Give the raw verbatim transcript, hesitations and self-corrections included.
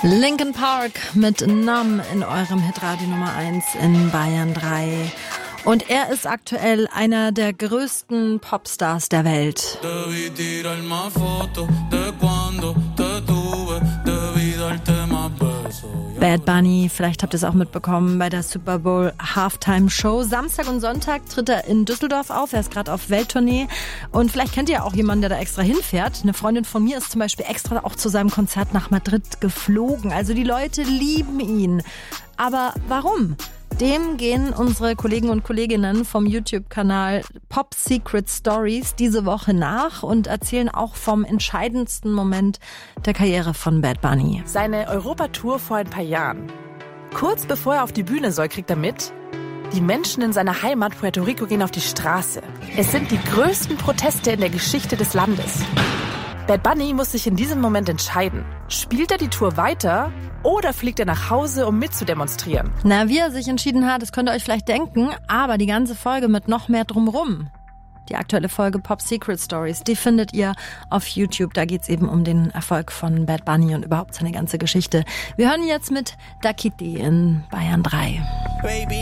Linkin Park mit Numb in eurem Hitradio Nummer eins in Bayern drei. Und er ist aktuell einer der größten Popstars der Welt. Bad Bunny, vielleicht habt ihr es auch mitbekommen bei der Super Bowl Halftime Show. Samstag und Sonntag tritt er in Düsseldorf auf. Er ist gerade auf Welttournee. Und vielleicht kennt ihr auch jemanden, der da extra hinfährt. Eine Freundin von mir ist zum Beispiel extra auch zu seinem Konzert nach Madrid geflogen. Also die Leute lieben ihn. Aber warum? Dem gehen unsere Kollegen und Kolleginnen vom YouTube-Kanal Pop Secret Stories diese Woche nach und erzählen auch vom entscheidendsten Moment der Karriere von Bad Bunny. Seine Europatour vor ein paar Jahren. Kurz bevor er auf die Bühne soll, kriegt er mit, die Menschen in seiner Heimat Puerto Rico gehen auf die Straße. Es sind die größten Proteste in der Geschichte des Landes. Bad Bunny muss sich in diesem Moment entscheiden. Spielt er die Tour weiter oder fliegt er nach Hause, um mitzudemonstrieren? Na, wie er sich entschieden hat, das könnt ihr euch vielleicht denken, aber die ganze Folge mit noch mehr drumrum. Die aktuelle Folge Pop Secret Stories, die findet ihr auf YouTube. Da geht's eben um den Erfolg von Bad Bunny und überhaupt seine ganze Geschichte. Wir hören jetzt mit Dakiti in Bayern drei. Baby,